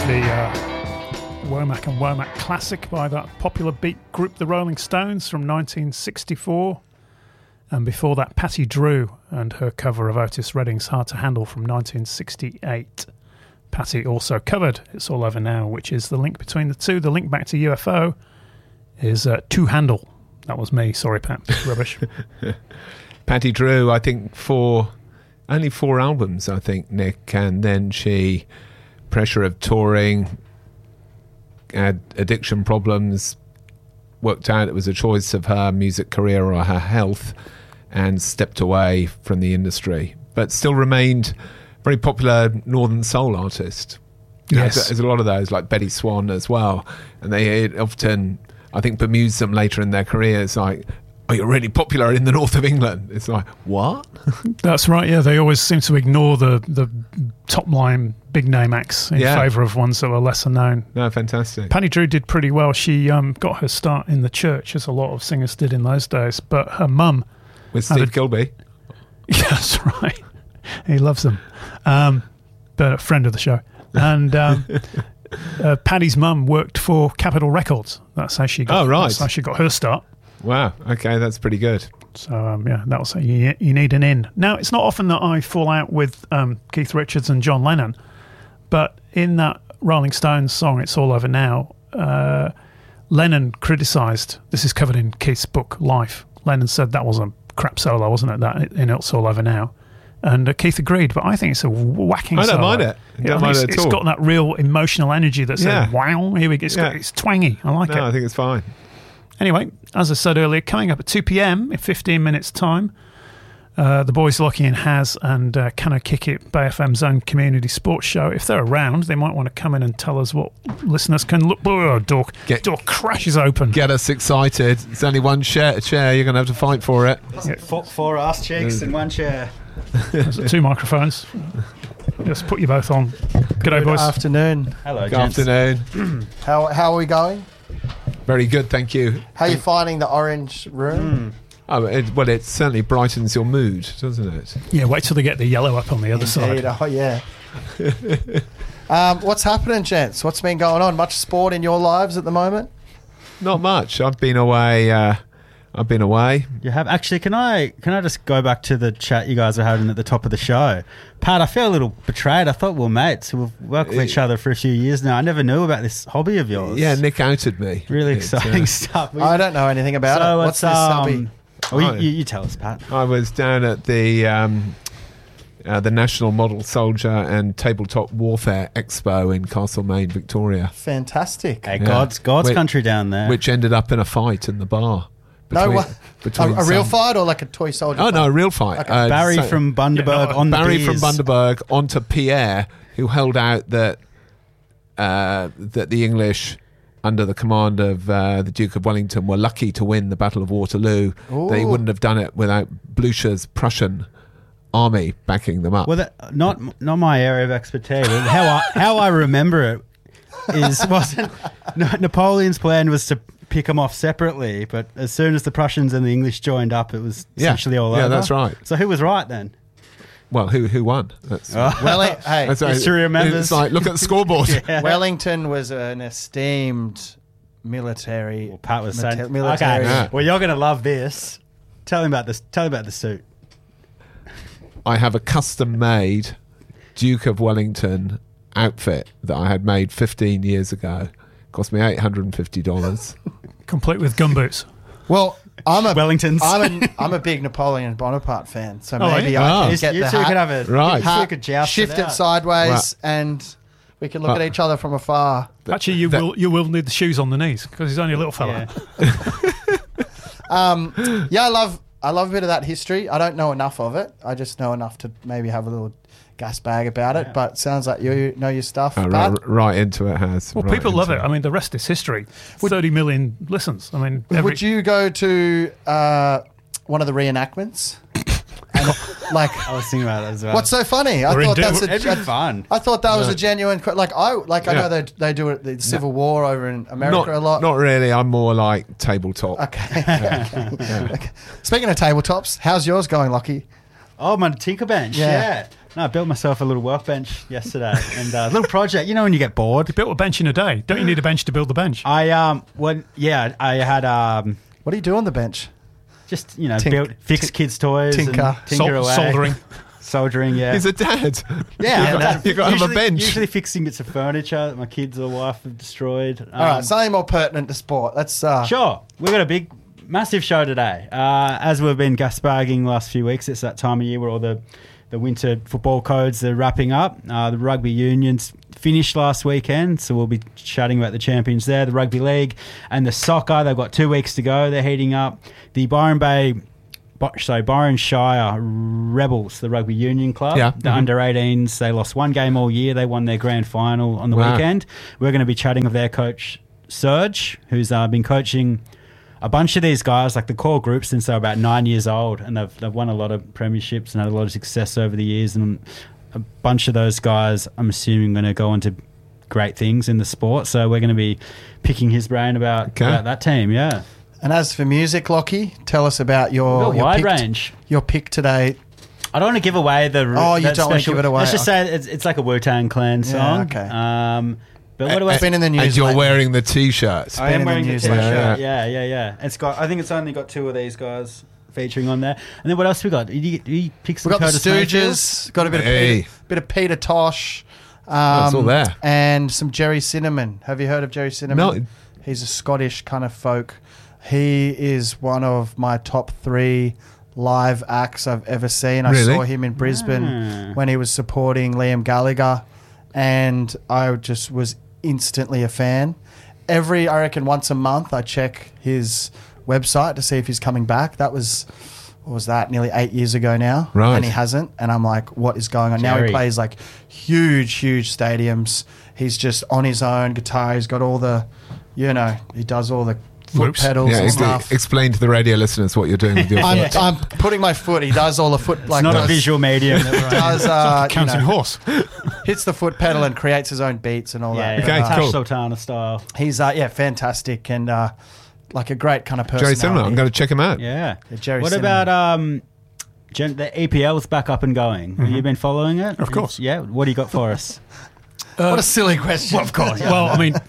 the Womack and Womack classic by that popular beat group The Rolling Stones from 1964. And before that, Patty Drew and her cover of Otis Redding's Hard to Handle from 1968. Patty also covered It's All Over Now, which is the link between the two. The link back to UFO is Two Handle. That was me. Sorry, Pat. Rubbish. Patty Drew, I think, for only 4 albums, I think, Nick. And then she, pressure of touring, had addiction problems, worked out it was a choice of her music career or her health, and stepped away from the industry. But still remained very popular Northern Soul artist. Yes. There's a lot of those, like Betty Swan as well. And they often, I think, bemused them later in their careers, like, oh, you're really popular in the north of England. It's like, what? That's right, yeah. They always seem to ignore the top line big name acts in favour of ones that are lesser known. No, fantastic. Patty Drew did pretty well. She got her start in the church, as a lot of singers did in those days. But her mum... With Steve Gilby. Yeah, that's right. He loves them. But a friend of the show. And Paddy's mum worked for Capitol Records. That's how she got, that's how she got her start. Wow, okay, that's pretty good. So, that was you need an in. Now, it's not often that I fall out with Keith Richards and John Lennon, but in that Rolling Stones song, It's All Over Now, Lennon criticised, this is covered in Keith's book, Life. Lennon said that was a crap solo, wasn't it, that in It's All Over Now? And Keith agreed, but I think it's a whacking solo. I don't mind it. Don't mind it at all. It's got that real emotional energy that says, wow, here we go. It's twangy. I like it. I think it's fine. Anyway, as I said earlier, coming up at 2 p.m. in 15 minutes' time, the boys Lockie and Haz and Can I Kick It, Bay FM's own community sports show. If they're around, they might want to come in and tell us what listeners can look... Oh, door crashes open. Get us excited. It's only one chair. You're going to have to fight for it. Four ass cheeks in one chair. There's 2 microphones. Just put you both on. G'day, boys. Good afternoon. Hello, Good gents. afternoon. How are we going? Very good, thank you. How are you finding the orange room? It certainly brightens your mood, doesn't it? Yeah, wait till they get the yellow up on the other side. Oh, yeah. What's happening, gents? What's been going on? Much sport in your lives at the moment? Not much. I've been away. You have actually. Can I just go back to the chat you guys were having at the top of the show? Pat, I feel a little betrayed. I thought we were mates. We've worked with each other for a few years now. I never knew about this hobby of yours. Yeah, Nick outed me. Really exciting stuff. I don't know anything about it. What's this hobby? You tell us, Pat. I was down at the National Model Soldier and Tabletop Warfare Expo in Castlemaine, Victoria. Fantastic. Hey, God's country down there. Which ended up in a fight in the bar. A real fight or like a toy soldier fight? No, a real fight. Okay. Barry from Bundaberg on the Barry beers. from Bundaberg onto Pierre, who held out that the English, under the command of the Duke of Wellington, were lucky to win the Battle of Waterloo. Ooh. They wouldn't have done it without Blucher's Prussian army backing them up. Well, not my area of expertise. How I remember it wasn't Napoleon's plan was to pick them off separately, but as soon as the Prussians and the English joined up, it was essentially all over. Yeah, that's right. So who was right then? Well, who won? History remembers. It's like, look at the scoreboard. Yeah. Wellington was an esteemed military. Well, Pat was saying, military. okay, Yeah. well, you're going to love this. Tell him about this. Tell him about the suit. I have a custom-made Duke of Wellington outfit that I had made 15 years ago. Cost me $850. Complete with gumboots. Well, Wellingtons. I'm a big Napoleon Bonaparte fan, so Oh, maybe yeah? I can get you the two hat, could have it. Right. You two could joust shift it it sideways, Right. and we can look at each other from afar. Actually, you will need the shoes on the knees because he's only a little fella. Yeah. I love a bit of that history. I don't know enough of it. I just know enough to maybe have a little gas bag about it. But sounds like you know your stuff. Right into it, Has. Well, right people love it. into I mean, the rest is history. 30 million listens. I mean, Would you go to one of the reenactments? And, like, I was thinking about that as well. what's so funny? It'd be fun. I thought that was a genuine. I know they do it the Civil War over in America a lot. Not really. I'm more like tabletop. Okay. Okay. Speaking of tabletops, how's yours going, Lockie? Oh, my Tinker Bench. Yeah. Yeah. No, I built myself a little workbench yesterday, and a little project. You know, when you get bored, You built a bench in a day. Don't you need a bench to build the bench? I had What do you do on the bench? just fix kids' toys, tinker. and tinker away, Soldering. soldering. Yeah, He's a dad. yeah. You got him a usually- bench. Usually fixing bits of furniture that my kids or wife have destroyed. All right, something more pertinent to sport. Let's Sure. We've got a massive show today. As we've been gasbagging the last few weeks, it's that time of year where all the winter football codes are wrapping up. The rugby unions finished last weekend, so we'll be chatting about the champions there, the rugby league and the soccer. They've got 2 weeks to go. They're heating up. The Byron Shire Rebels, the rugby union club, Yeah. the under-18s, they lost one game all year. They won their grand final on the Wow. weekend. We're going to be chatting of their coach, Serge, who's been coaching a bunch of these guys, like the core group, since they were about 9 years old, and they've won a lot of premierships and had a lot of success over the years. And a bunch of those guys, I'm assuming, going to go on to great things in the sport. So we're going to be picking his brain about that team. Yeah, And as for music, Lockie, tell us about your wide pick, range. Your pick today. I don't want to give away the. Oh, you don't want to give it away. Let's just say it's like a Wu-Tang Clan song. Yeah, okay. But what do I? It's been in the news. And you're lately. wearing the T-shirts. I am wearing the news t-shirt. lately. Yeah. It's got. I think it's only got 2 of these guys featuring on there. And then what else we got? You pick some We've got the Curtis Mayfield? Stooges. Got a bit Hey. of bit of Peter Tosh. It's all there. And some Jerry Cinnamon. Have you heard of Jerry Cinnamon? No. He's a Scottish kind of folk. He is one of my top 3 live acts I've ever seen. I Really? saw him in Brisbane when he was supporting Liam Gallagher, and I just was instantly a fan. I reckon once a month I check his website to see if he's coming back. That was, what was that, nearly 8 years ago now? Right. And he hasn't, and I'm like, what is going on? Now he Jerry. plays like huge stadiums. He's just on his own guitar. He's got all the, he does all the foot Loops. pedals Yeah, and stuff. explain to the radio listeners what you're doing with your foot. I'm putting my foot. He does all the foot. It's not a visual medium. Does Counting horse. hits the foot pedal and creates his own beats and all that. Okay, Tash cool. Sultana style. He's fantastic and like a great kind of Jerry personality. Cinnamon. I'm going to check him out. Yeah. Jerry What Cinnamon. about the EPL's back up and going? Have you been following it? Of course. Yeah. What do you got for us? What a silly question. Well, of course. Well, I mean,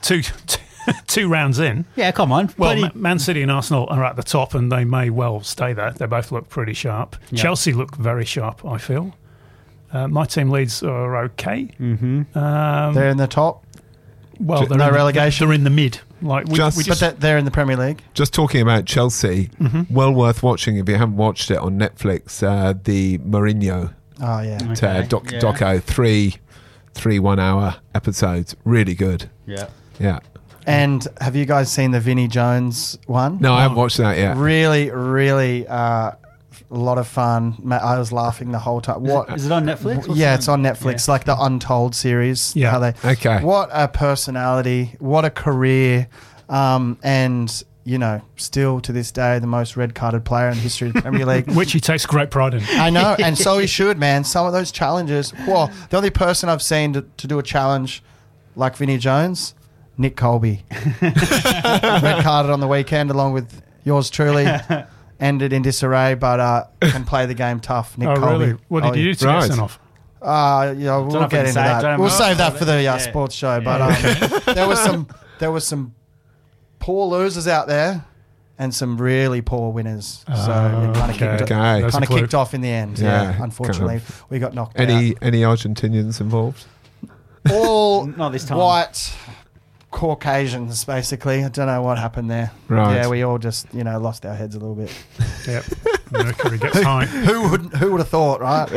two rounds in. Yeah, come on. Well, Bloody- Man City and Arsenal are at the top, and they may well stay there. They both look pretty sharp. Yeah. Chelsea look very sharp, I feel. My team Leeds are okay. They're in the top, Well, they're no in the- relegation? They're in the mid. Like we Just- just they're in the Premier League. Just talking about Chelsea, well worth watching if you haven't watched it on Netflix. The Mourinho Oh yeah. Okay, yeah. doco, three 1-hour episodes, really good. Yeah. Yeah. And have you guys seen the Vinnie Jones one? No, I haven't watched that yet. Really, a lot of fun. I was laughing the whole time. Is it on Netflix? Yeah, it's on Netflix, like the Untold series. Yeah. How they, Okay. What a personality, what a career, and still to this day the most red-carded player in the history of the Premier League. which he takes great pride in. I know, and so he should, man. Some of those challenges. Well, the only person I've seen to do a challenge like Vinnie Jones, Nick Colby, red-carded on the weekend along with yours truly. Ended in disarray, but can play the game tough. Nick Oh, Colby. really? What did you do to get Right. sent off? We'll if get we into can say it, that. don't We'll we? save that for the Yeah. sports show. But there was some poor losers out there, and some really poor winners. So it kind of okay. kicked, Okay. That's a clue. kicked off in the end. Yeah, Yeah, unfortunately, we got knocked Any Argentinians involved? out. All Not this time. white Caucasians, basically. I don't know what happened there. Right. Yeah, we all just lost our heads a little bit. Yep. Mercury gets high. Who would have thought, right?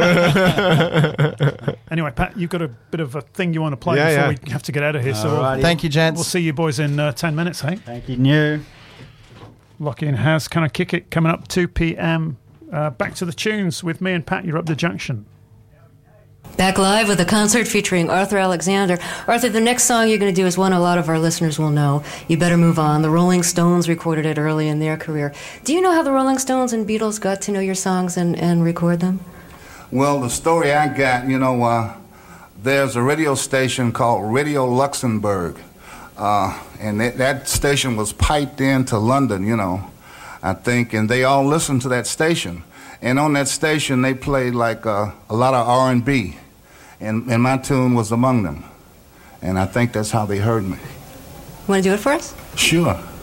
Anyway, Pat, you've got a bit of a thing you want to play Yeah, before we have to get out of here. So Alrighty. Thank you, gents. we'll see you boys in 10 minutes, hey? Thank you. New. Lockie and Haz, Can I Kick It? Coming up 2 p.m. Back to the tunes with me and Pat. You're up the junction. Back live with a concert featuring Arthur Alexander. Arthur, the next song you're going to do is one a lot of our listeners will know. You Better Move On. The Rolling Stones recorded it early in their career. Do you know how the Rolling Stones and Beatles got to know your songs and record them? Well, the story I got, there's a radio station called Radio Luxembourg, and that station was piped into London, I think, and they all listened to that station. And on that station, they played like a lot of R&B, and my tune was among them. And I think that's how they heard me. Want to do it for us? Sure.